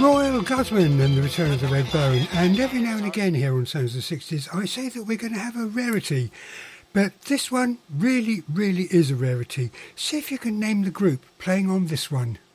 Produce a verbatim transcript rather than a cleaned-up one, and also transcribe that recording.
Royal Gutsman and the Return of the Red Bone, and every now and again here on Sounds of the sixties I say that we're going to have a rarity, but this one really, really is a rarity. See if you can name the group playing on this one.